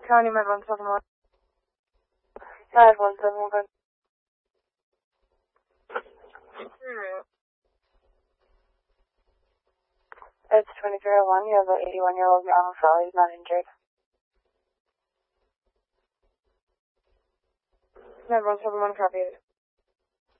County Med 171. Med 171. It's 2301. You have an 81-year-old male fellow. He's not injured. Med 171 copied.